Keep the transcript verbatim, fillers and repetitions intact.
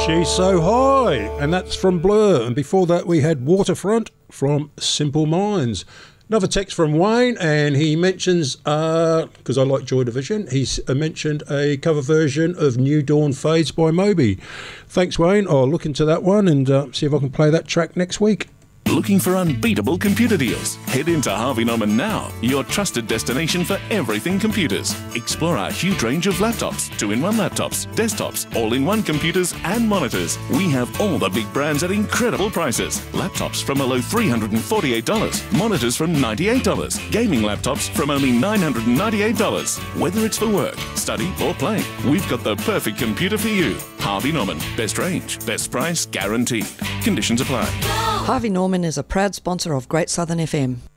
She's So High, and that's from Blur. And before that we had Waterfront from Simple Minds. Another text from Wayne, and he mentions, because uh, I like Joy Division, he's uh, mentioned a cover version of New Dawn Fades by Moby. Thanks, Wayne. I'll look into that one and uh, see if I can play that track next week. Looking for unbeatable computer deals? Head into Harvey Norman now, your trusted destination for everything computers. Explore our huge range of laptops, two in one laptops, desktops, all-in-one computers and monitors. We have all the big brands at incredible prices. Laptops from a low three hundred forty-eight dollars, monitors from ninety-eight dollars, gaming laptops from only nine hundred ninety-eight dollars. Whether it's for work, study or play, we've got the perfect computer for you. Harvey Norman, best range, best price guaranteed. Conditions apply. Harvey Norman is a proud sponsor of Great Southern F M.